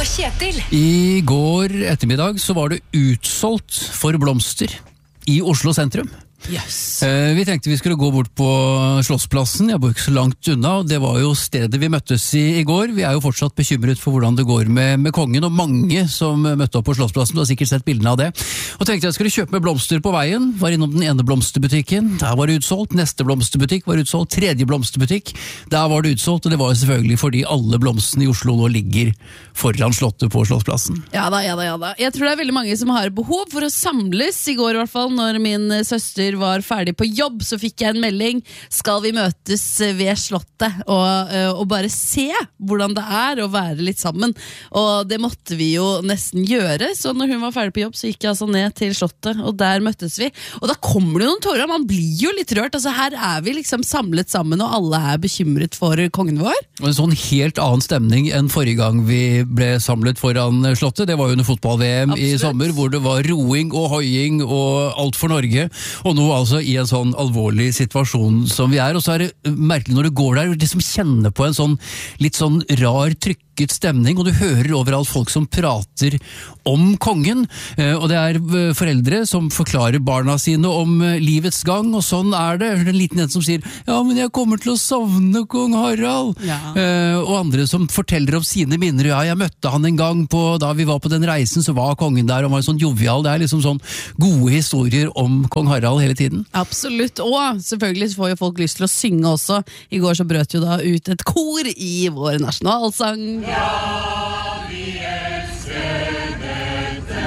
og Kjetil. I går ettermiddag så var det utsolgt for blomster i Oslo sentrum. Yes. Vi tenkte vi skulle gå bort på Slottsplassen, jeg bor ikke så langt unna, og det var jo stedet vi møttes i går. Vi er jo fortsatt bekymret for hvordan det går med kongen, og mange som møtte opp på Slottsplassen, du har sikkert sett bildene av det. Og tenkte jeg skulle kjøpe med blomster på veien, var innom den ene blomsterbutikken, der var det utsolgt, neste blomsterbutikk var utsolgt, tredje blomsterbutikk, der var det utsolgt, og det var jo selvfølgelig fordi alle blomstene i Oslo nå ligger foran Slottet på Slottsplassen. Ja da. Jeg tror det er veldig mange som har behov for å samles. I går i hvert fall, når min søster var ferdig på jobb, så fikk jeg en melding. Skal vi møtes ved Slottet og bare se hvordan det er å være litt sammen? Og det måtte vi jo nesten gjøre, så når hun var ferdig på jobb, så gikk jeg altså ned til Slottet, og der møttes vi. Og da kommer det jo noen tårer, man blir jo litt rørt. Altså her er vi liksom samlet sammen, og alle er bekymret for kongen vår. Og en sånn helt annen stemning enn forrige gang vi ble samlet foran Slottet. Det var jo under fotball-VM i sommer, hvor det var roing og hoiing og alt for Norge. Og nå altså i en sånn alvorlig situasjon som vi er. Og så er det merkelig når du går der, liksom kjenner på en sånn litt sånn rar trykket stemning, og du hører overalt folk som prater om kongen. Og det er foreldre som forklarer barna sine om livets gang, og sånn er det. En liten en som sier, ja, men jeg kommer til å savne kong Harald. Ja. Og andre som forteller om sine minner. Ja, jeg møtte han en gang da vi var på den reisen, så var kongen der, og han var sånn jovial. Det er liksom sånn gode historier om kong Harald hele tiden. Absolutt, og selvfølgelig får jo folk lyst til å synge også. I går så brøt jo da ut et kor i vår nasjonalsang. Ja, vi elsker dette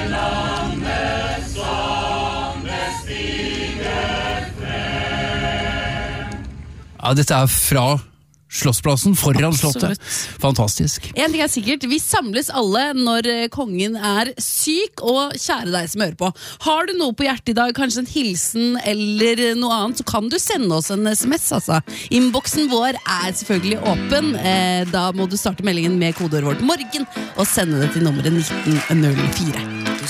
landet som det stiger frem. Ja, dette er fra Slottsplassen, foran Slottet. Absolutt. Fantastisk. En ting er sikkert, vi samles alle når kongen er syk, og kjære deg som hører på. Har du noe på hjertet i dag, kanskje en hilsen eller noe annet, så kan du sende oss en SMS, altså. Inboxen vår er selvfølgelig åpen. Da må du starte meldingen med kodeordet vårt morgen, og sende det til nummeret 1904.